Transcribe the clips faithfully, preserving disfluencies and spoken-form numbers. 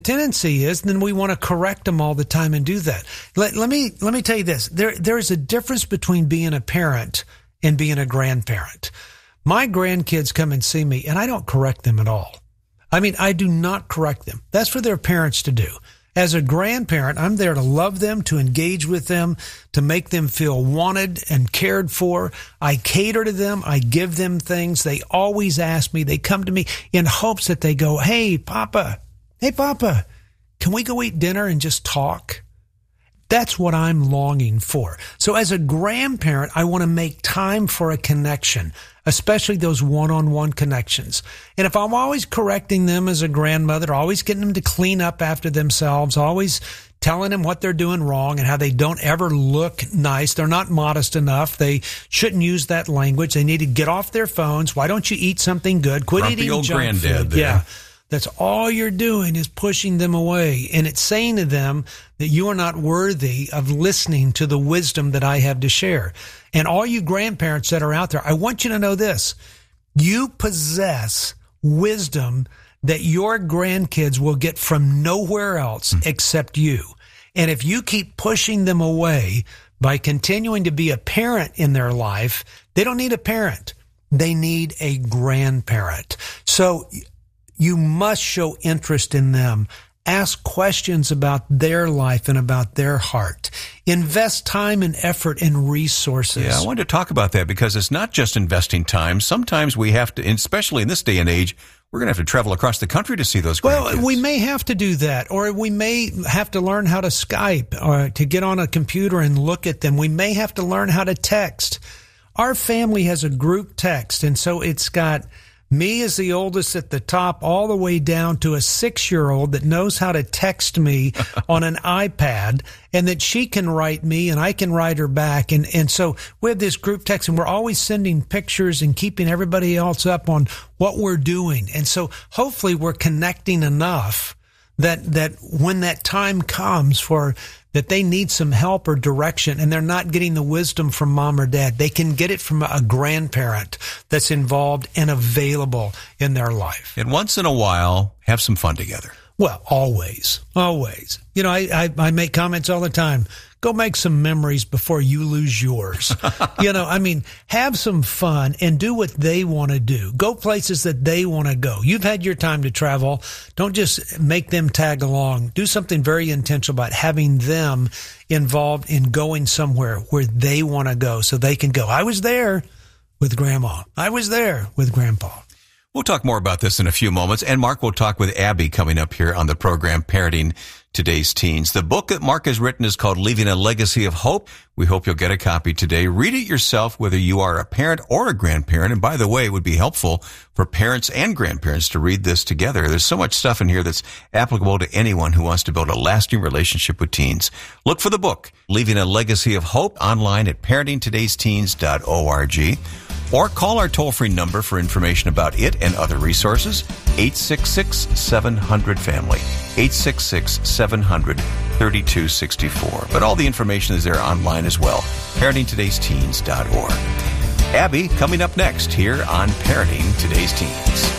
tendency is, then we want to correct them all the time and do that. Let, let me let me tell you this. There there is a difference between being a parent and being a grandparent. My grandkids come and see me, and I don't correct them at all. I mean, I do not correct them. That's for their parents to do. As a grandparent, I'm there to love them, to engage with them, to make them feel wanted and cared for. I cater to them. I give them things. They always ask me. They come to me in hopes that they go, hey, Papa, hey, Papa, can we go eat dinner and just talk? That's what I'm longing for. So as a grandparent, I want to make time for a connection, especially those one-on-one connections. And if I'm always correcting them as a grandmother, always getting them to clean up after themselves, always telling them what they're doing wrong and how they don't ever look nice, they're not modest enough, they shouldn't use that language, they need to get off their phones, why don't you eat something good, quit Grumpy eating old junk granddad food. there. Yeah. That's all you're doing is pushing them away. And it's saying to them that you are not worthy of listening to the wisdom that I have to share. And all you grandparents that are out there, I want you to know this. You possess wisdom that your grandkids will get from nowhere else mm. except you. And if you keep pushing them away by continuing to be a parent in their life, they don't need a parent. They need a grandparent. So you must show interest in them. Ask questions about their life and about their heart. Invest time and effort and resources. Yeah, I wanted to talk about that because it's not just investing time. Sometimes we have to, especially in this day and age, we're going to have to travel across the country to see those grandkids. Well, we may have to do that, or we may have to learn how to Skype or to get on a computer and look at them. We may have to learn how to text. Our family has a group text, and so it's got me as the oldest at the top, all the way down to a six-year-old that knows how to text me on an iPad, and that she can write me and I can write her back. And, and so we have this group text, and we're always sending pictures and keeping everybody else up on what we're doing. And so hopefully we're connecting enough that, that when that time comes for that they need some help or direction and they're not getting the wisdom from mom or dad, they can get it from a grandparent that's involved and available in their life. And once in a while, have some fun together. Well, always, always. You know, I, I, I make comments all the time. Go make some memories before you lose yours. You know, I mean, have some fun and do what they want to do. Go places that they want to go. You've had your time to travel. Don't just make them tag along. Do something very intentional about having them involved in going somewhere where they want to go so they can go. I was there with Grandma. I was there with Grandpa. We'll talk more about this in a few moments. And Mark will talk with Abby coming up here on the program, Parenting Today's Teens. The book that Mark has written is called Leaving a Legacy of Hope. We hope you'll get a copy today. Read it yourself, whether you are a parent or a grandparent. And by the way, it would be helpful for parents and grandparents to read this together. There's so much stuff in here that's applicable to anyone who wants to build a lasting relationship with teens. Look for the book, Leaving a Legacy of Hope, online at parenting today's teens dot org. Or call our toll-free number for information about it and other resources, eight six six, seven hundred, family, eight six six, seven hundred, thirty-two sixty-four. But all the information is there online as well, parenting today's teens dot org. Abby coming up next here on Parenting Today's Teens.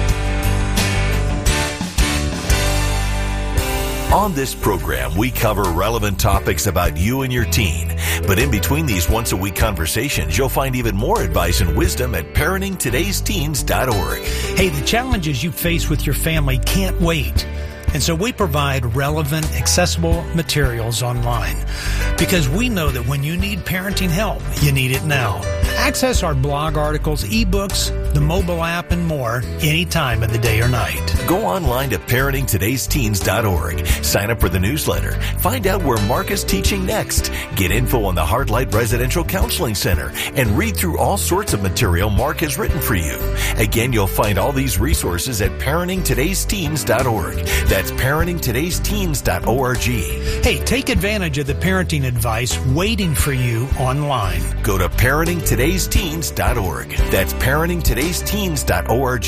On this program, we cover relevant topics about you and your teen. But in between these once-a-week conversations, you'll find even more advice and wisdom at parenting today's teens dot org. Hey, the challenges you face with your family can't wait. And so we provide relevant, accessible materials online because we know that when you need parenting help, you need it now. Access our blog articles, ebooks, the mobile app, and more any time of the day or night. Go online to parenting today's teens dot org. Sign up for the newsletter. Find out where Mark is teaching next. Get info on the Heartlight Residential Counseling Center and read through all sorts of material Mark has written for you. Again, you'll find all these resources at parenting today's teens dot org. That's parenting today's teens dot org. Hey, take advantage of the parenting advice waiting for you online. Go to parenting today's teens dot org. That's parenting today's teens dot org.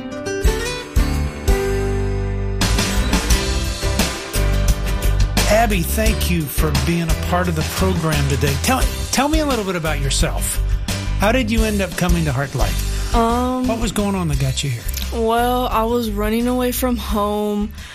Abby, thank you for being a part of the program today. Tell, tell me a little bit about yourself. How did you end up coming to Heartlight? Um, what was going on that got you here? Well, I was running away from home.